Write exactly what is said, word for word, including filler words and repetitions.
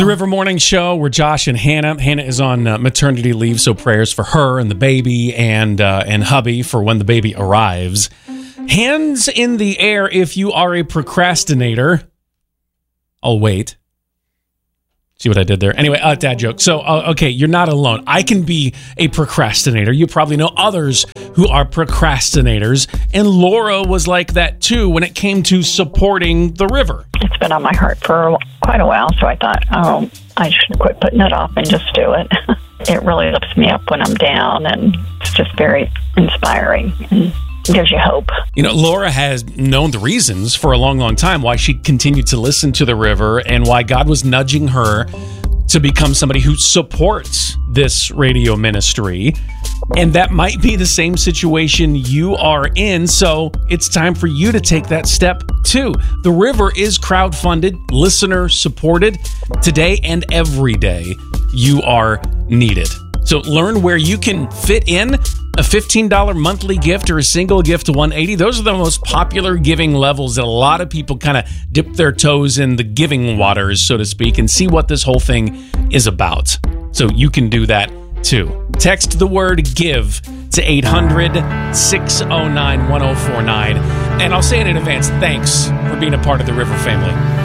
The River Morning Show. We're Josh and Hannah. Hannah is on uh, maternity leave, so prayers for her and the baby and uh, and hubby for when the baby arrives. Hands in the air if you are a procrastinator. I'll wait. See what I did there? Anyway, uh, dad joke. So, uh, okay, you're not alone. I can be a procrastinator. You probably know others who are procrastinators. And Laura was like that, too, when it came to supporting the river. It's been on my heart for quite a while, so I thought, oh, I should quit putting it off and just do it. It really lifts me up when I'm down, and it's just very inspiring and gives you hope. You know, Laura has known the reasons for a long, long time why she continued to listen to the river and why God was nudging her to become somebody who supports this radio ministry. And that might be the same situation you are in. So it's time for you to take that step too. The river is crowdfunded, listener supported. Today and every day, you are needed. So learn where you can fit in a fifteen dollars monthly gift or a single gift to one hundred eighty dollars. Those are the most popular giving levels that a lot of people kind of dip their toes in the giving waters, so to speak, and see what this whole thing is about. So you can do that too. Text the word GIVE to eight hundred, six oh nine, one oh four nine. And I'll say it in advance, thanks for being a part of the River family.